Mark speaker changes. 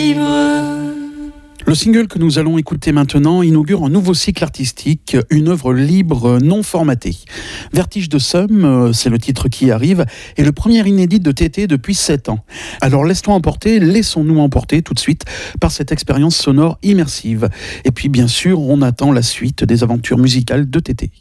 Speaker 1: Le single que nous allons écouter maintenant inaugure un nouveau cycle artistique, une œuvre libre non formatée. Vertige de Somme, c'est le titre qui arrive, est le premier inédit de Tété depuis 7 ans. Alors laissons-nous emporter tout de suite par cette expérience sonore immersive. Et puis bien sûr, on attend la suite des aventures musicales de Tété.